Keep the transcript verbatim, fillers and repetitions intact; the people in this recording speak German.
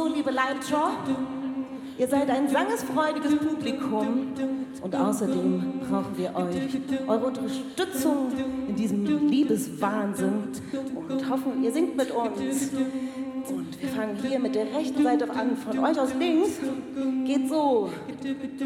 so, liebe Leiter, ihr seid ein sangesfreudiges Publikum und außerdem brauchen wir euch, eure Unterstützung in diesem Liebeswahnsinn und hoffen, ihr singt mit uns. Und wir fangen hier mit der rechten Seite an, von euch aus links geht so.